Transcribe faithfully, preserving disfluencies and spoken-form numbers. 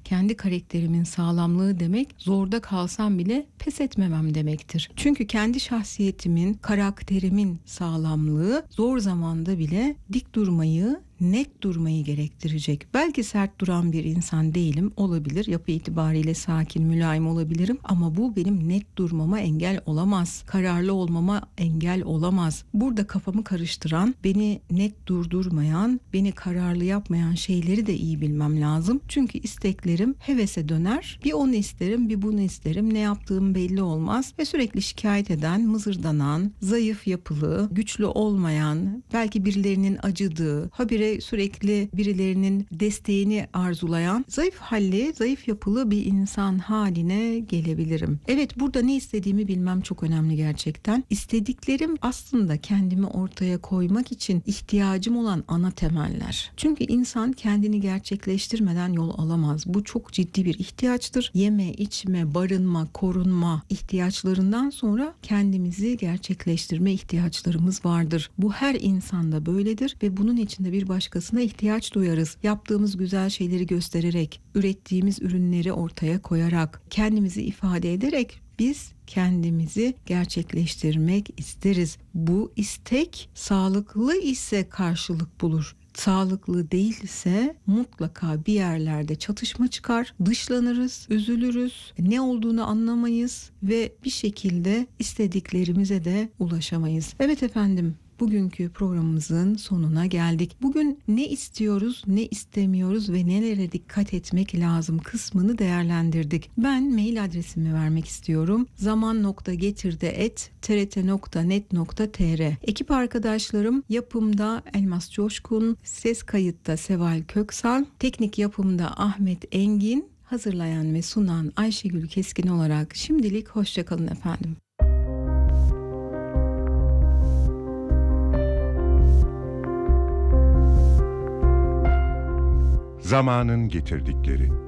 kendi karakterimin sağlamlığı demek, zorda kalsam bile pes etmemem demektir. Çünkü kendi şahsiyetimin, karakterimin sağlamlığı zor zamanda bile dik durmayı, net durmayı gerektirecek. Belki sert duran bir insan değilim, olabilir. Yapı itibariyle sakin, mülayim olabilirim ama bu benim net durmama engel olamaz. Kararlı olmama engel olamaz. Burada kafamı karıştıran, beni net durdurmayan, beni kararlı yapmayan şeyleri de iyi bilmem lazım. Çünkü isteklerim hevese döner. Bir onu isterim, bir bunu isterim. Ne yaptığım belli olmaz ve sürekli şikayet eden, mızırdanan, zayıf yapılı, güçlü olmayan, belki birilerinin acıdığı, habire sürekli birilerinin desteğini arzulayan, zayıf halli, zayıf yapılı bir insan haline gelebilirim. Evet, burada ne istediğimi bilmem çok önemli gerçekten. İstediklerim aslında kendimi ortaya koymak için ihtiyacım olan ana temeller. Çünkü insan kendini gerçekleştirmeden yol alamaz. Bu çok ciddi bir ihtiyaçtır. Yeme, içme, barınma, korunma ihtiyaçlarından sonra kendimizi gerçekleştirme ihtiyaçlarımız vardır. Bu her insanda böyledir ve bunun içinde bir başkasına ihtiyaç duyarız. Yaptığımız güzel şeyleri göstererek, ürettiğimiz ürünleri ortaya koyarak, kendimizi ifade ederek biz kendimizi gerçekleştirmek isteriz. Bu istek sağlıklı ise karşılık bulur. Sağlıklı değilse mutlaka bir yerlerde çatışma çıkar, dışlanırız, üzülürüz, ne olduğunu anlamayız ve bir şekilde istediklerimize de ulaşamayız. Evet efendim, bugünkü programımızın sonuna geldik. Bugün ne istiyoruz, ne istemiyoruz ve nelere dikkat etmek lazım kısmını değerlendirdik. Ben mail adresimi vermek istiyorum. zaman nokta getirde et t r t nokta net nokta t r. Ekip arkadaşlarım yapımda Elmas Coşkun, ses kayıtta Seval Köksal, teknik yapımda Ahmet Engin, hazırlayan ve sunan Ayşegül Keskin olarak şimdilik hoşçakalın efendim. Zamanın getirdikleri.